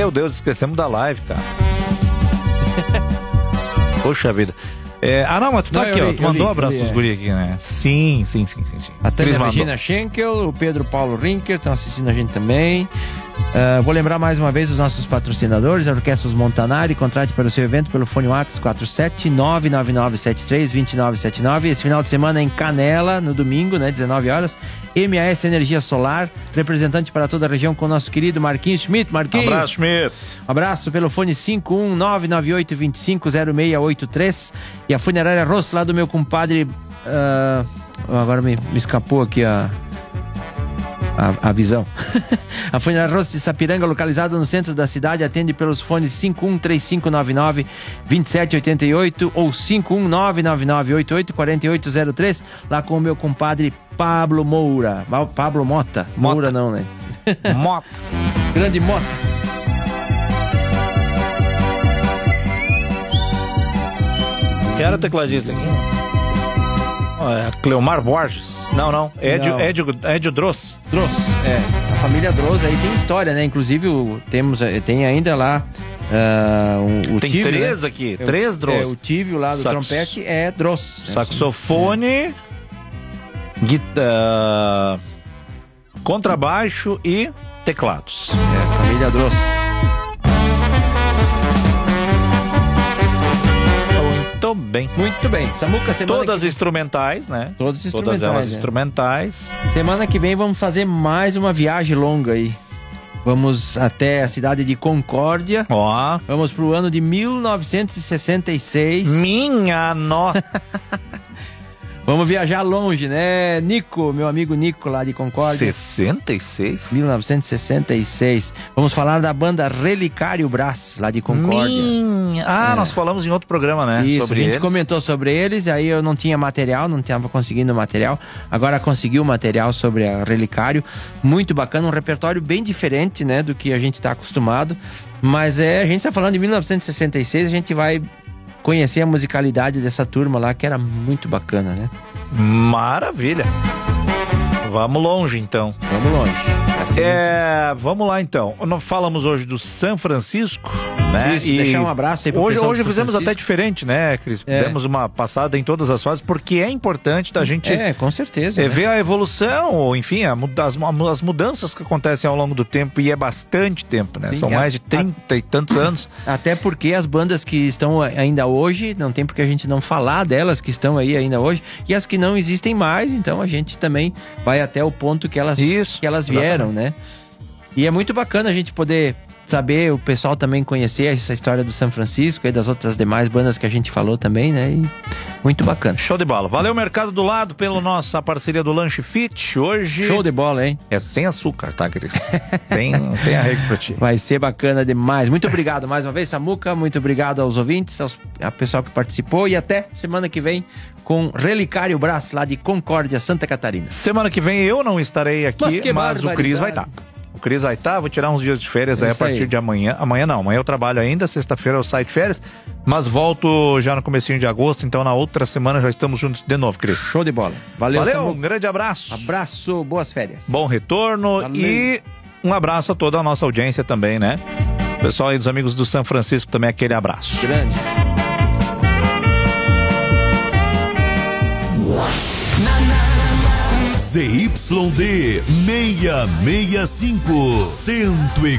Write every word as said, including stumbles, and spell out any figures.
Meu Deus, esquecemos da live, cara. Poxa vida. É, ah, não, mas tu tá não, aqui, ó. Li, tu mandou li, um abraço li, pros é. guri aqui, né? Sim, sim, sim, sim, sim. A Tânia Regina Schenkel, o Pedro Paulo Rinker estão assistindo a gente também. Uh, vou lembrar mais uma vez os nossos patrocinadores, a Orquestra Montanari. Contrate para o seu evento pelo fone WhatsApp quatro sete nove nove nove sete três dois nove sete nove. Esse final de semana em Canela, no domingo, né, dezenove horas. M A S Energia Solar, representante para toda a região com o nosso querido Marquinhos Schmidt. Marquinhos. Um abraço, Schmidt. Um abraço pelo fone cinco um nove nove oito dois cinco zero seis oito três. E a Funerária Rosso, lá do meu compadre. Uh, agora me, me escapou aqui a. A, a visão. A Funerária Rosso de Sapiranga, localizado no centro da cidade, atende pelos fones cinco um três cinco nove nove dois sete oito oito ou cinco um nove nove nove oito oito quatro oito zero três, lá com o meu compadre Pablo Moura. Pablo Mota. Mota. Moura não, né? Mota. Grande Mota. Quem era o tecladista aqui? É, Cleomar Borges. Não, não. Edio, Edio, Edio Dross. Dross, é. A família Dross aí tem história, né? Inclusive, o, temos, tem ainda lá uh, o, o tem Tívio, três né? aqui. É, três Dross. É, o Tívio lá do Sax... trompete é Dross. Saxofone, é. guitarra, contrabaixo e teclados. É, família Dross. Muito bem. Muito bem. Samuca, semana Todas que... instrumentais, né? Todas instrumentais. Todas elas né? instrumentais. Semana que vem vamos fazer mais uma viagem longa aí. Vamos até a cidade de Concórdia. Ó. Vamos pro ano de mil novecentos e sessenta e seis. Minha nossa. Vamos viajar longe, né? Nico, meu amigo Nico lá de Concórdia. sessenta e seis? mil novecentos e sessenta e seis. Vamos falar da banda Relicário Brás, lá de Concórdia. Minha... Ah, é. Nós falamos em outro programa, né? Isso, sobre a gente eles. comentou sobre eles, aí eu não tinha material, não estava conseguindo material. Agora consegui o material sobre a Relicário. Muito bacana, um repertório bem diferente, né? Do que a gente está acostumado. Mas é, a gente está falando de mil novecentos e sessenta e seis, a gente vai conhecer a musicalidade dessa turma lá, que era muito bacana, né? Maravilha! Vamos longe, então. Vamos longe. Assim é, muito... Vamos lá, então. Nós falamos hoje do São Francisco, né? Isso, e deixar um abraço aí pro hoje, pessoal hoje do São fizemos Francisco. até diferente, né, Cris? É. Demos uma passada em todas as fases, porque é importante da gente é, com certeza, é, né? ver a evolução, ou enfim, a, as, as mudanças que acontecem ao longo do tempo, e é bastante tempo, né? Sim, São é. mais de trinta e tantos anos. Até porque as bandas que estão ainda hoje, não tem porque a gente não falar delas que estão aí ainda hoje, e as que não existem mais, então a gente também vai até o ponto que elas, Isso, que elas vieram, exatamente. Né? E é muito bacana a gente poder saber, o pessoal também conhecer essa história do São Francisco e das outras demais bandas que a gente falou também, né? E muito bacana. Show de bola. Valeu, Mercado do Lado, pela nossa parceria do Lanche Fit. Hoje... Show de bola, hein? É sem açúcar, tá, Cris? tem, tem arrego pra ti. Vai ser bacana demais. Muito obrigado mais uma vez, Samuca. Muito obrigado aos ouvintes, aos, ao pessoal que participou. E até semana que vem com Relicário Brás, lá de Concórdia, Santa Catarina. Semana que vem eu não estarei aqui, mas, mas o Cris vai estar. O Cris vai estar, vou tirar uns dias de férias aí a partir aí. de amanhã. Amanhã não, amanhã eu trabalho ainda, sexta-feira eu saio de férias, mas volto já no comecinho de agosto, então na outra semana já estamos juntos de novo, Cris. Show de bola. Valeu, Valeu, Samuca. Um grande abraço. Abraço, boas férias. Bom retorno. Valeu. E um abraço a toda a nossa audiência também, né? Pessoal aí dos amigos do São Francisco também, aquele abraço. Grande. Z Y D seiscentos e sessenta e cinco, cento e